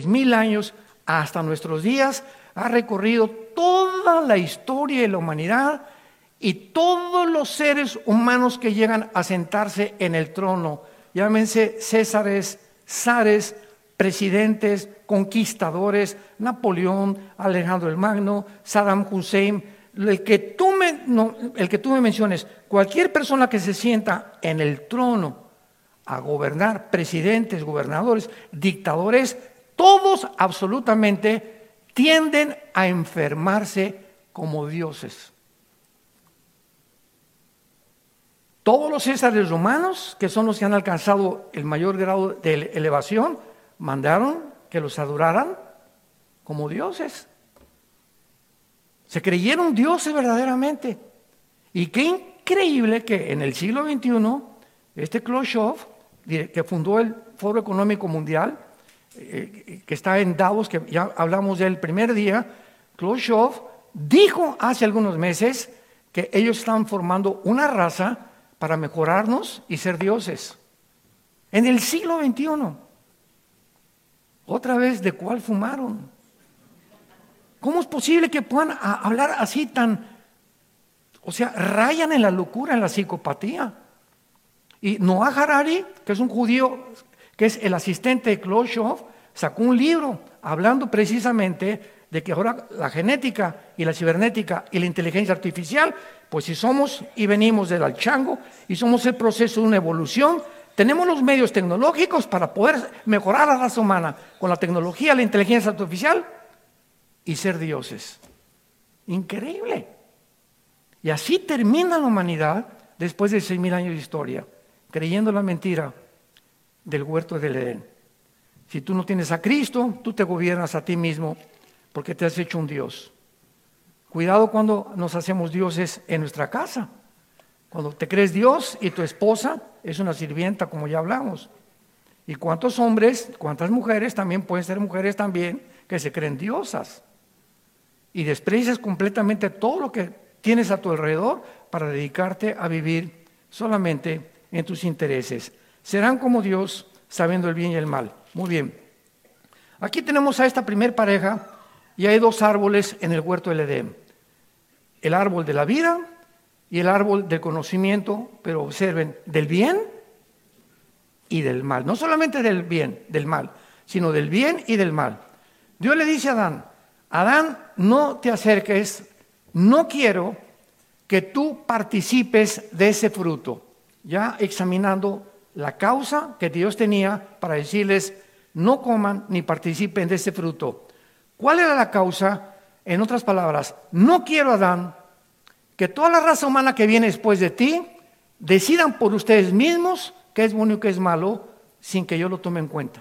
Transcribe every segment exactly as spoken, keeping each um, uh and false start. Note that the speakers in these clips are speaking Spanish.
seis mil años hasta nuestros días, ha recorrido toda la historia de la humanidad y todos los seres humanos que llegan a sentarse en el trono, llámense Césares, zares, presidentes, conquistadores, Napoleón, Alejandro el Magno, Saddam Hussein, el que tú me, no, el que tú me menciones, cualquier persona que se sienta en el trono a gobernar, presidentes, gobernadores, dictadores, todos absolutamente tienden a enfermarse como dioses. Todos los césares romanos, que son los que han alcanzado el mayor grado de elevación, mandaron que los adoraran como dioses. Se creyeron dioses verdaderamente. Y qué increíble que en el siglo veintiuno, este Khrushchev, que fundó el Foro Económico Mundial, eh, que está en Davos, que ya hablamos del primer día, Khrushchev dijo hace algunos meses que ellos están formando una raza para mejorarnos y ser dioses. En el siglo veintiuno. Otra vez, ¿de cuál fumaron? ¿Cómo es posible que puedan hablar así tan, o sea, rayan en la locura, en la psicopatía? Y Noah Harari, que es un judío, que es el asistente de Khrushchev, sacó un libro hablando precisamente de que ahora la genética y la cibernética y la inteligencia artificial, pues si somos y venimos del chango y somos el proceso de una evolución, tenemos los medios tecnológicos para poder mejorar a la raza humana con la tecnología, la inteligencia artificial y ser dioses. Increíble. Y así termina la humanidad después de seis mil años de historia, creyendo la mentira del huerto del Edén. Si tú no tienes a Cristo, tú te gobiernas a ti mismo porque te has hecho un Dios. Cuidado cuando nos hacemos dioses en nuestra casa. Cuando te crees Dios y tu esposa es una sirvienta, como ya hablamos. Y cuántos hombres, cuántas mujeres, también pueden ser mujeres también, que se creen diosas. Y desprecias completamente todo lo que tienes a tu alrededor para dedicarte a vivir solamente en tus intereses. Serán como Dios, sabiendo el bien y el mal. Muy bien. Aquí tenemos a esta primer pareja y hay dos árboles en el huerto del Edén. El árbol de la vida y el árbol del conocimiento, pero observen, del bien y del mal. No solamente del bien, del mal, sino del bien y del mal. Dios le dice a Adán, Adán, no te acerques, no quiero que tú participes de ese fruto. Ya examinando la causa que Dios tenía para decirles, no coman ni participen de ese fruto. ¿Cuál era la causa? En otras palabras, no quiero, Adán, que toda la raza humana que viene después de ti decidan por ustedes mismos qué es bueno y qué es malo, sin que yo lo tome en cuenta.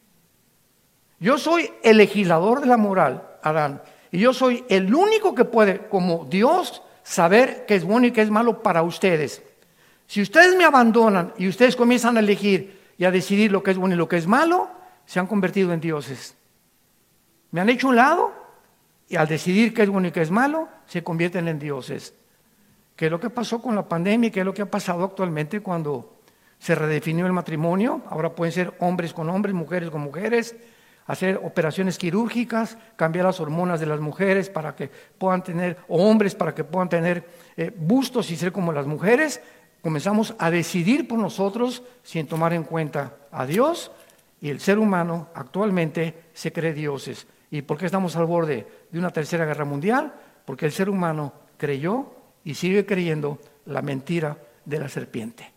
Yo soy el legislador de la moral, Adán, y yo soy el único que puede, como Dios, saber qué es bueno y qué es malo para ustedes. Si ustedes me abandonan y ustedes comienzan a elegir y a decidir lo que es bueno y lo que es malo, se han convertido en dioses. Me han hecho un lado y al decidir qué es bueno y qué es malo, se convierten en dioses. ¿Qué es lo que pasó con la pandemia y qué es lo que ha pasado actualmente cuando se redefinió el matrimonio? Ahora pueden ser hombres con hombres, mujeres con mujeres, hacer operaciones quirúrgicas, cambiar las hormonas de las mujeres para que puedan tener, o hombres para que puedan tener eh, bustos y ser como las mujeres. Comenzamos a decidir por nosotros sin tomar en cuenta a Dios, y el ser humano actualmente se cree dioses. ¿Y por qué estamos al borde de una tercera guerra mundial? Porque el ser humano creyó y sigue creyendo la mentira de la serpiente.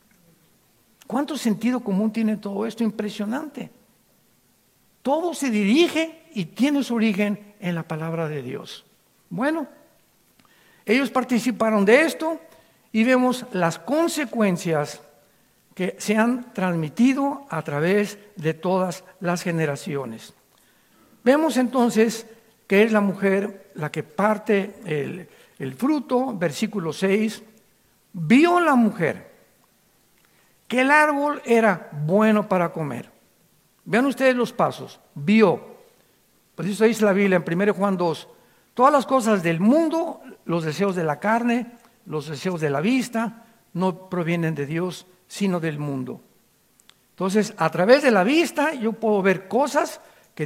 ¿Cuánto sentido común tiene todo esto? Impresionante. Todo se dirige y tiene su origen en la palabra de Dios. Bueno, ellos participaron de esto y vemos las consecuencias que se han transmitido a través de todas las generaciones. Vemos entonces que es la mujer la que parte el, el fruto, versículo seis. Vio la mujer que el árbol era bueno para comer. Vean ustedes los pasos. Vio. Por eso dice la Biblia en primera Juan dos. Todas las cosas del mundo, los deseos de la carne, los deseos de la vista, no provienen de Dios, sino del mundo. Entonces, a través de la vista yo puedo ver cosas